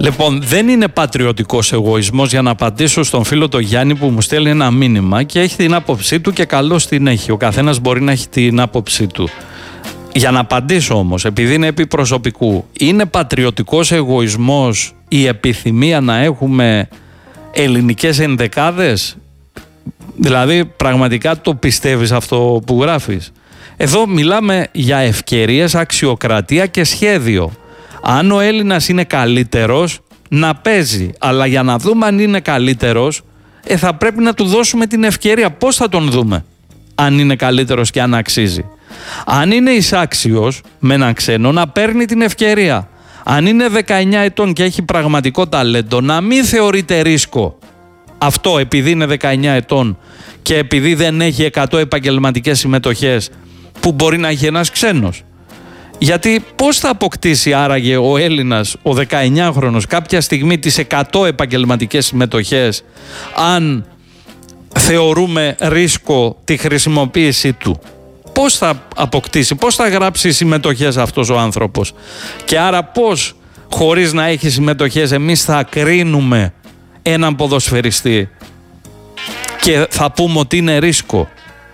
Λοιπόν, δεν είναι πατριωτικός εγωισμός, για να απαντήσω στον φίλο το Γιάννη που μου στέλνει ένα μήνυμα και έχει την άποψή του και καλώς την έχει. Ο καθένας μπορεί να έχει την άποψή του. Για να απαντήσω όμως, επειδή είναι επί προσωπικού, είναι πατριωτικός εγωισμός η επιθυμία να έχουμε ελληνικές ενδεκάδες? Δηλαδή πραγματικά το πιστεύεις αυτό που γράφεις? Εδώ μιλάμε για ευκαιρίες, αξιοκρατία και σχέδιο. Αν ο Έλληνας είναι καλύτερος, να παίζει. Αλλά για να δούμε αν είναι καλύτερος, θα πρέπει να του δώσουμε την ευκαιρία. Πώς θα τον δούμε αν είναι καλύτερος και αν αξίζει? Αν είναι εισάξιος με έναν ξένο, να παίρνει την ευκαιρία. Αν είναι 19 ετών και έχει πραγματικό ταλέντο, να μην θεωρείται ρίσκο αυτό επειδή είναι 19 ετών και επειδή δεν έχει 100 επαγγελματικές συμμετοχές που μπορεί να έχει ένας ξένος. Γιατί πώς θα αποκτήσει άραγε ο Έλληνας, ο 19χρονος, κάποια στιγμή τις 100 επαγγελματικές συμμετοχές, αν θεωρούμε ρίσκο τη χρησιμοποίησή του? Πώς θα αποκτήσει, πώς θα γράψει συμμετοχές αυτός ο άνθρωπος? Και άρα πώς, χωρίς να έχει συμμετοχές, εμείς θα κρίνουμε έναν ποδοσφαιριστή και θα πούμε ότι είναι ρίσκο?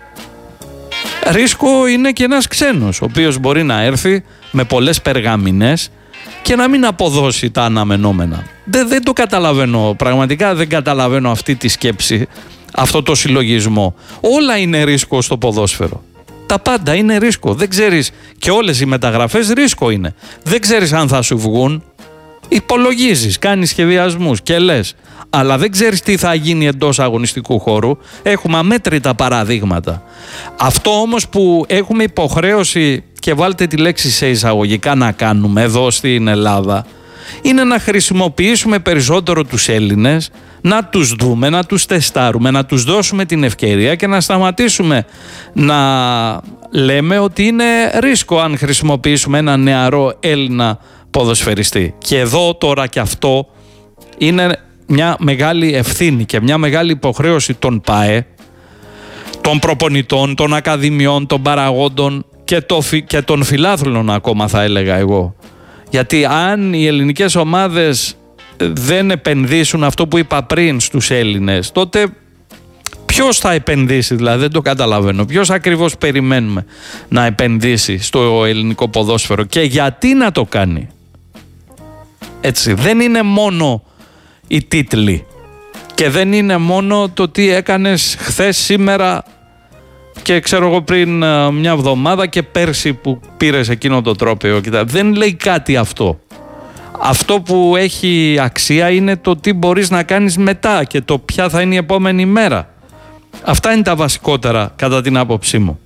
Ρίσκο είναι και ένας ξένος, ο οποίος μπορεί να έρθει με πολλές περγαμηνές και να μην αποδώσει τα αναμενόμενα. Δεν το καταλαβαίνω, πραγματικά δεν καταλαβαίνω αυτή τη σκέψη, αυτό το συλλογισμό. Όλα είναι ρίσκο στο ποδόσφαιρο. Τα πάντα είναι ρίσκο. Δεν ξέρεις, και όλες οι μεταγραφές ρίσκο είναι. Δεν ξέρεις αν θα σου βγουν. Υπολογίζεις, κάνεις σχεδιασμούς και λες. Αλλά δεν ξέρεις τι θα γίνει εντός αγωνιστικού χώρου. Έχουμε αμέτρητα παραδείγματα. Αυτό όμως που έχουμε υποχρέωση, και βάλτε τη λέξη σε εισαγωγικά, να κάνουμε εδώ στην Ελλάδα, είναι να χρησιμοποιήσουμε περισσότερο τους Έλληνες, να τους δούμε, να τους τεστάρουμε, να τους δώσουμε την ευκαιρία και να σταματήσουμε να λέμε ότι είναι ρίσκο αν χρησιμοποιήσουμε ένα νεαρό Έλληνα ποδοσφαιριστή. Και εδώ τώρα και αυτό είναι μια μεγάλη ευθύνη και μια μεγάλη υποχρέωση των ΠΑΕ, των προπονητών, των ακαδημιών, των παραγόντων και των φιλάθλων ακόμα, θα έλεγα εγώ. Γιατί αν οι ελληνικές ομάδες δεν επενδύσουν αυτό που είπα πριν στους Έλληνες, τότε ποιος θα επενδύσει? Δηλαδή δεν το καταλαβαίνω. Ποιος ακριβώς περιμένουμε να επενδύσει στο ελληνικό ποδόσφαιρο και γιατί να το κάνει? Έτσι, δεν είναι μόνο οι τίτλοι και δεν είναι μόνο το τι έκανες χθες, σήμερα και ξέρω εγώ πριν μια εβδομάδα και πέρσι που πήρες εκείνο το τρόπαιο. Δεν λέει κάτι αυτό. Αυτό που έχει αξία είναι το τι μπορείς να κάνεις μετά και το ποια θα είναι η επόμενη μέρα. Αυτά είναι τα βασικότερα κατά την άποψή μου.